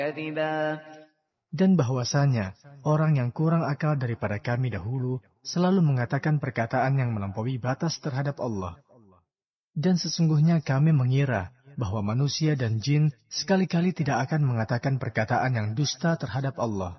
كذبا Dan bahwasanya orang yang kurang akal daripada kami dahulu selalu mengatakan perkataan yang melampaui batas terhadap Allah. Dan sesungguhnya kami mengira bahwa manusia dan jin sekali-kali tidak akan mengatakan perkataan yang dusta terhadap Allah.